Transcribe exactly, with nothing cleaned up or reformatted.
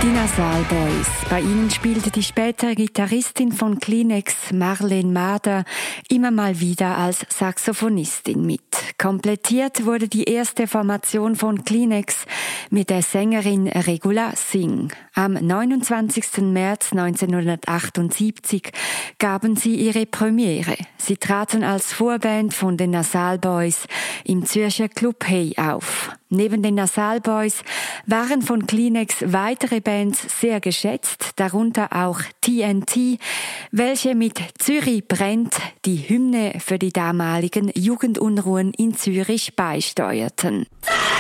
Die Nasal Boys. Bei ihnen spielte die spätere Gitarristin von Kleenex, Marlene Mader, immer mal wieder als Saxophonistin mit. Komplettiert wurde die erste Formation von Kleenex mit der Sängerin Regula Singh. Am neunundzwanzigsten März neunzehnhundertachtundsiebzig gaben sie ihre Premiere. Sie traten als Vorband von den Nasal Boys im Zürcher Club Hey auf. Neben den Nasal Boys waren von Kleenex weitere Bands sehr geschätzt, darunter auch T N T, welche mit Zürich brennt die Hymne für die damaligen Jugendunruhen in Zürich beisteuerten.